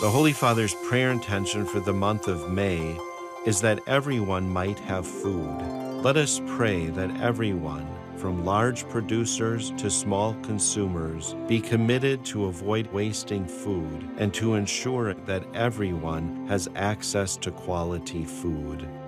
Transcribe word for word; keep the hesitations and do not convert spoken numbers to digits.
The Holy Father's prayer intention for the month of May is that everyone might have food. Let us pray that everyone, from large producers to small consumers, be committed to avoid wasting food and to ensure that everyone has access to quality food.